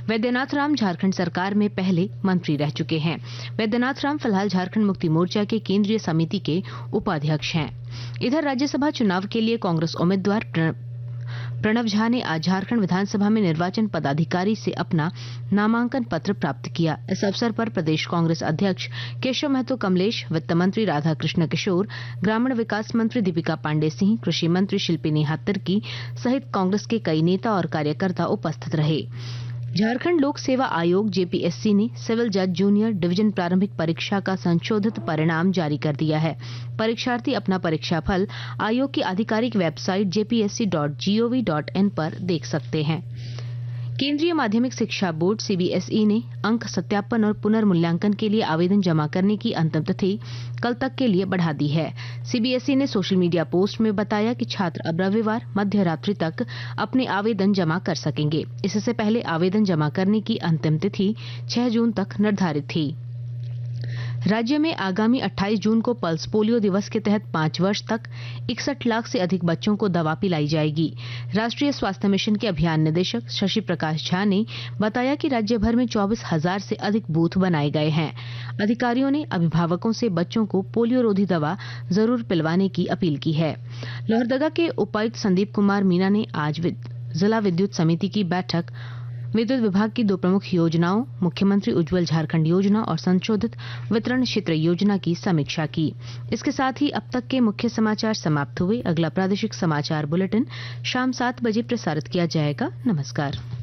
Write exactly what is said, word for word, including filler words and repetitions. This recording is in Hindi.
वैद्यनाथ राम झारखंड सरकार में पहले मंत्री रह चुके हैं। वैद्यनाथ राम फिलहाल झारखंड मुक्ति मोर्चा के केंद्रीय समिति के उपाध्यक्ष हैं। इधर राज्यसभा चुनाव के लिए कांग्रेस उम्मीदवार प्रणव झा ने आज झारखंड विधानसभा में निर्वाचन पदाधिकारी से अपना नामांकन पत्र प्राप्त किया। इस अवसर पर प्रदेश कांग्रेस अध्यक्ष केशव महतो कमलेश, वित्त मंत्री राधा कृष्ण किशोर, ग्रामीण विकास मंत्री दीपिका पांडे सिंह, कृषि मंत्री शिल्पी नेहात्तरकी सहित कांग्रेस के कई नेता और कार्यकर्ता उपस्थित रहे। झारखंड लोक सेवा आयोग जेपीएससी ने सिविल जज जूनियर डिवीजन प्रारंभिक परीक्षा का संशोधित परिणाम जारी कर दिया है। परीक्षार्थी अपना परीक्षा फल आयोग की आधिकारिक website JPSC dot gov dot in पर देख सकते हैं। केंद्रीय माध्यमिक शिक्षा बोर्ड सीबीएसई ने अंक सत्यापन और पुनर्मूल्यांकन के लिए आवेदन जमा करने की अंतिम तिथि कल तक के लिए बढ़ा दी है। सीबीएसई ने सोशल मीडिया पोस्ट में बताया कि छात्र अब रविवार मध्य रात्रि तक अपने आवेदन जमा कर सकेंगे। इससे पहले आवेदन जमा करने की अंतिम तिथि छह जून तक निर्धारित थी। राज्य में आगामी अट्ठाईस जून को पल्स पोलियो दिवस के तहत पाँच वर्ष तक इकसठ लाख से अधिक बच्चों को दवा पिलाई जाएगी। राष्ट्रीय स्वास्थ्य मिशन के अभियान निदेशक शशि प्रकाश झा ने बताया कि राज्य भर में चौबीस हजार से अधिक बूथ बनाए गए हैं। अधिकारियों ने अभिभावकों से बच्चों को पोलियो रोधी दवा जरूर पिलवाने की अपील की है। लोहरदगा के उपायुक्त संदीप कुमार मीना ने आज जिला विद्युत समिति की बैठक विद्युत विभाग की दो प्रमुख योजनाओं मुख्यमंत्री उज्ज्वल झारखंड योजना और संशोधित वितरण क्षेत्र योजना की समीक्षा की। इसके साथ ही अब तक के मुख्य समाचार समाप्त हुए। अगला प्रादेशिक समाचार बुलेटिन शाम सात बजे प्रसारित किया जाएगा। नमस्कार।